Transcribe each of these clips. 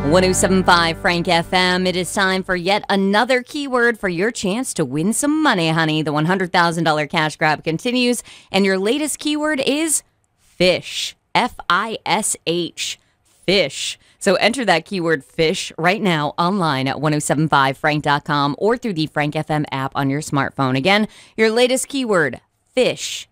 107.5 Frank FM. It is time for yet another keyword for your chance to win some money, honey. The $100,000 cash grab continues, and your latest keyword is fish. F-I-S-H. Fish. So enter that keyword fish right now online at 1075frank.com or through the Frank FM app on your smartphone. Again, your latest keyword, fish.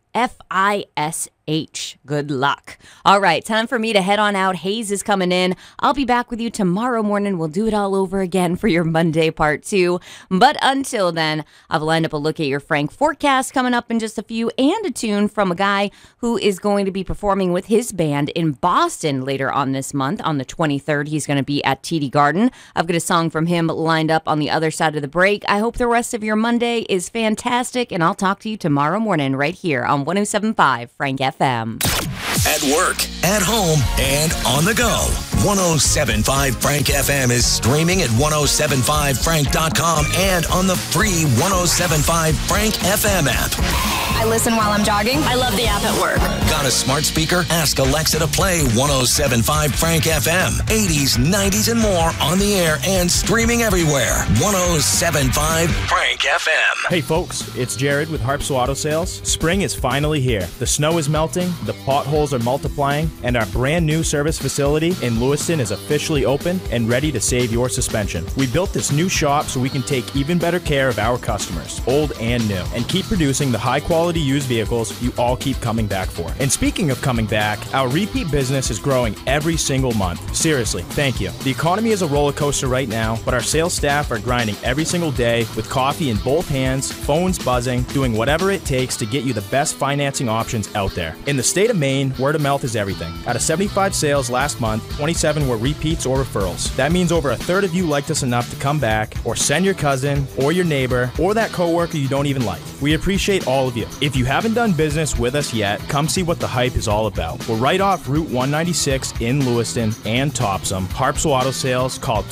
F-I-S-H. Good luck. All right, time for me to head on out. Hayes is coming in. I'll be back with you tomorrow morning. We'll do it all over again for your Monday part 2. But until then, I've lined up a look at your Frank forecast coming up in just a few, and a tune from a guy who is going to be performing with his band in Boston later on this month. On the 23rd, he's going to be at TD Garden. I've got a song from him lined up on the other side of the break. I hope the rest of your Monday is fantastic, and I'll talk to you tomorrow morning right here on 107.5 Frank FM. At work, at home, and on the go. 107.5 Frank FM is streaming at 1075frank.com and on the free 107.5 Frank FM app. I listen while I'm jogging. I love the app at work. Got a smart speaker? Ask Alexa to play 107.5 Frank FM. 80s, 90s, and more on the air and streaming everywhere. 107.5 Frank FM. Hey folks, it's Jared with Harpswell Auto Sales. Spring is finally here. The snow is melting, the potholes are multiplying, and our brand new service facility in Lewiston is officially open and ready to save your suspension. We built this new shop so we can take even better care of our customers, old and new, and keep producing the high quality used vehicles you all keep coming back for. And speaking of coming back, our repeat business is growing every single month. Seriously, thank you. The economy is a roller coaster right now, but our sales staff are grinding every single day with coffee in both hands, phones buzzing, doing whatever it takes to get you the best financing options out there. In the state of Maine, word of mouth is everything. Out of 75 sales last month, 27 were repeats or referrals. That means over a third of you liked us enough to come back or send your cousin or your neighbor or that coworker you don't even like. We appreciate all of you. If you haven't done business with us yet, come see what the hype is all about. We're right off Route 196 in Lewiston and Topsom. Harpswell Auto Sales, call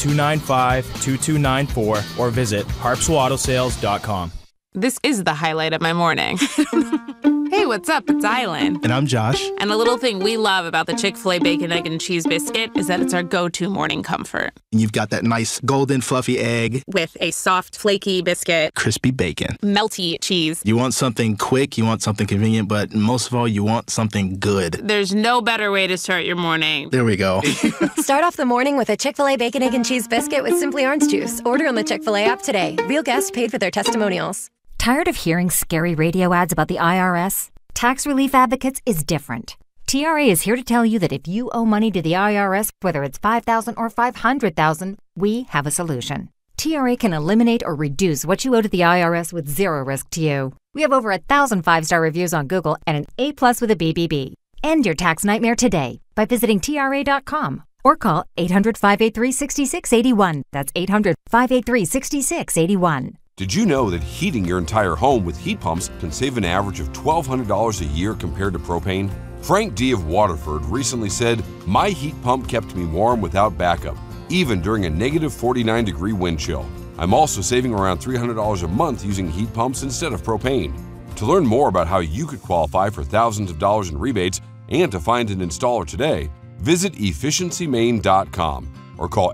295-2294 or visit harpswellautosales.com. This is the highlight of my morning. Hey, what's up? It's Island. And I'm Josh. And a little thing we love about the Chick-fil-A Bacon, Egg, and Cheese Biscuit is that it's our go-to morning comfort. You've got that nice golden fluffy egg. With a soft, flaky biscuit. Crispy bacon. Melty cheese. You want something quick, you want something convenient, but most of all, you want something good. There's no better way to start your morning. There we go. Start off the morning with a Chick-fil-A Bacon, Egg, and Cheese Biscuit with Simply Orange Juice. Order on the Chick-fil-A app today. Real guests paid for their testimonials. Tired of hearing scary radio ads about the IRS? Tax Relief Advocates is different. TRA is here to tell you that if you owe money to the IRS, whether it's $5,000 or $500,000, we have a solution. TRA can eliminate or reduce what you owe to the IRS with zero risk to you. We have over 1,000 5-star reviews on Google and an A+ with a BBB. End your tax nightmare today by visiting TRA.com or call 800-583-6681. That's 800-583-6681. Did you know that heating your entire home with heat pumps can save an average of $1,200 a year compared to propane? Frank D. of Waterford recently said, "My heat pump kept me warm without backup, even during a negative 49-degree wind chill. I'm also saving around $300 a month using heat pumps instead of propane." To learn more about how you could qualify for thousands of dollars in rebates and to find an installer today, visit efficiencymaine.com or call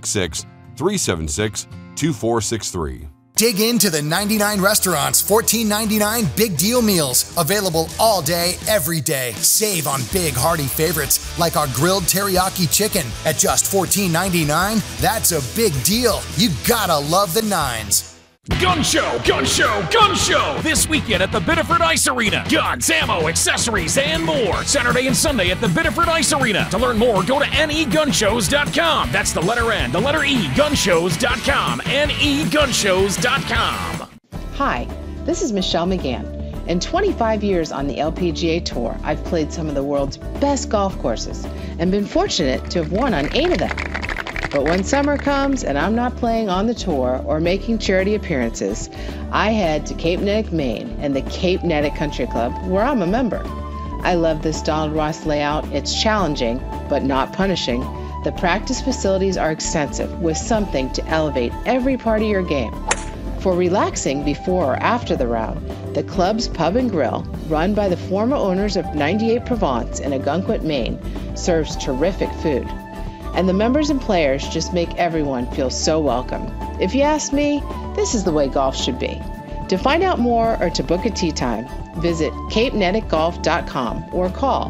866-376-2463. Dig into the 99 restaurants, $14.99 big deal meals. Available all day, every day. Save on big hearty favorites like our grilled teriyaki chicken at just $14.99. That's a big deal. You gotta love the nines. Gun show, gun show, gun show! This weekend at the Biddeford Ice Arena. Guns, ammo, accessories, and more. Saturday and Sunday at the Biddeford Ice Arena. To learn more, go to negunshows.com. That's the letter N, the letter E, gunshows.com. negunshows.com. Hi, this is Michelle McGann. In 25 years on the LPGA Tour, I've played some of the world's best golf courses and been fortunate to have won on 8 of them. But when summer comes and I'm not playing on the tour or making charity appearances, I head to Cape Neddick, Maine and the Cape Neddick Country Club, where I'm a member. I love this Donald Ross layout. It's challenging, but not punishing. The practice facilities are extensive, with something to elevate every part of your game. For relaxing before or after the round, the club's Pub and Grill, run by the former owners of 98 Provence in Ogunquit, Maine, serves terrific food. And the members and players just make everyone feel so welcome. If you ask me, this is the way golf should be. To find out more or to book a tee time, visit capenetticgolf.com or call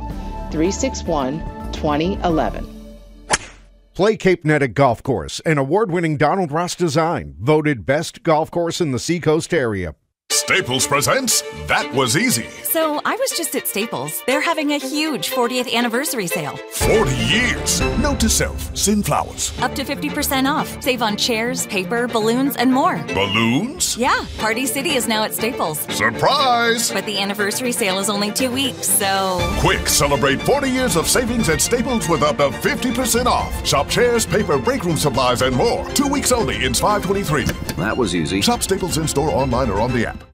361-2011. Play Cape Nettic Golf Course, an award-winning Donald Ross design, voted best golf course in the Seacoast area. Staples presents That Was Easy. So I was just at Staples. They're having a huge 40th anniversary sale. 40 years. Note to self, send flowers. Up to 50% off. Save on chairs, paper, balloons, and more. Balloons? Yeah, Party City is now at Staples. Surprise! But the anniversary sale is only 2 weeks, so... Quick, celebrate 40 years of savings at Staples with up to 50% off. Shop chairs, paper, break room supplies, and more. 2 weeks only in 523. That was easy. Shop Staples in-store, online, or on the app.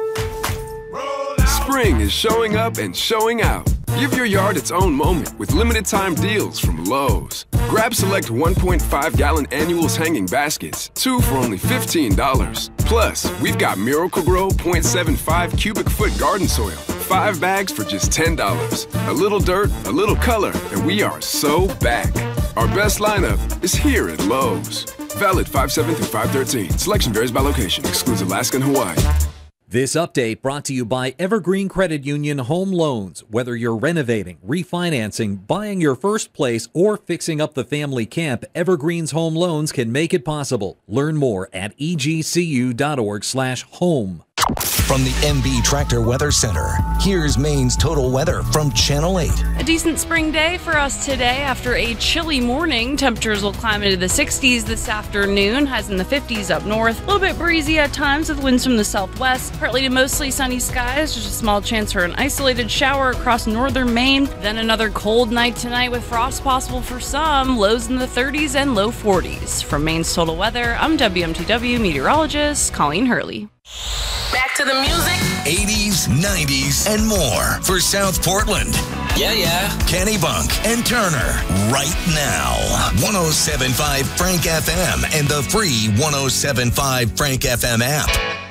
Spring is showing up and showing out. Give your yard its own moment with limited time deals from Lowe's. Grab select 1.5-gallon annuals hanging baskets, 2 for only $15. Plus, we've got Miracle-Gro 0.75 cubic foot garden soil, 5 bags for just $10. A little dirt, a little color, and we are so back. Our best lineup is here at Lowe's. Valid 5/7 through 5/13. Selection varies by location. Excludes Alaska and Hawaii. This update brought to you by Evergreen Credit Union Home Loans. Whether you're renovating, refinancing, buying your first place, or fixing up the family camp, Evergreen's Home Loans can make it possible. Learn more at egcu.org/home. From the MB Tractor Weather Center, here's Maine's total weather from Channel 8. A decent spring day for us today after a chilly morning. Temperatures will climb into the 60s this afternoon, highs in the 50s up north. A little bit breezy at times with winds from the southwest. Partly to mostly sunny skies, just a small chance for an isolated shower across northern Maine. Then another cold night tonight with frost possible for some. Lows in the 30s and low 40s. From Maine's total weather, I'm WMTW meteorologist Colleen Hurley. Back to the music. 80s, 90s, and more for South Portland. Yeah. Kennebunk and Turner right now. 107.5 Frank FM and the free 107.5 Frank FM app.